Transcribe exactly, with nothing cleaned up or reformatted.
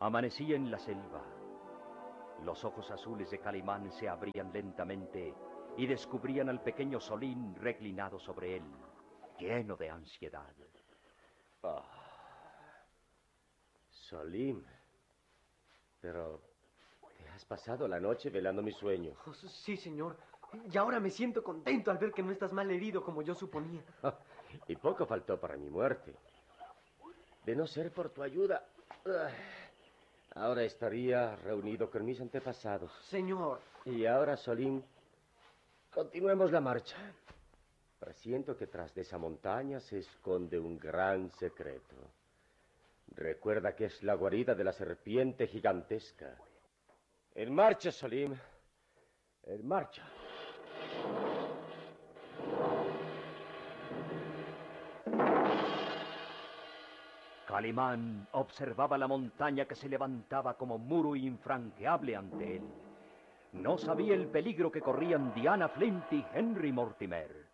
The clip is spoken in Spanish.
Amanecía en la selva. Los ojos azules de Calimán se abrían lentamente y descubrían al pequeño Solín reclinado sobre él, lleno de ansiedad. Oh. Solín, pero te has pasado la noche velando mi sueño. Oh, sí, señor. Y ahora me siento contento al ver que no estás mal herido como yo suponía. Oh, y poco faltó para mi muerte. De no ser por tu ayuda, ahora estaría reunido con mis antepasados. Señor. Y ahora, Solín, continuemos la marcha. Presiento que tras de esa montaña se esconde un gran secreto. Recuerda que es la guarida de la serpiente gigantesca. En marcha, Solín. En marcha. Calimán observaba la montaña que se levantaba como muro infranqueable ante él. No sabía el peligro que corrían Diana Flint y Henry Mortimer.